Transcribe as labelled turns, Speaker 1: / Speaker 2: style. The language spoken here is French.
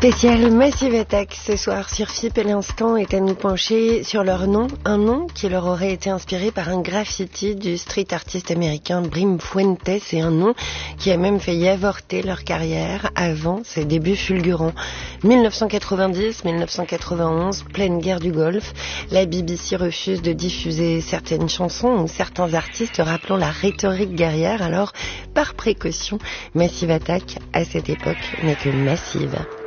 Speaker 1: Spécial Massive Attack ce soir sur FIP et l'instant est à nous pencher sur leur nom, un nom qui leur aurait été inspiré par un graffiti du street artiste américain Brim Fuentes et un nom qui a même failli avorter leur carrière avant ses débuts fulgurants. 1990-1991, pleine guerre du Golfe, la BBC refuse de diffuser certaines chansons ou certains artistes rappelant la rhétorique guerrière, alors par précaution, Massive Attack à cette époque n'est que massive.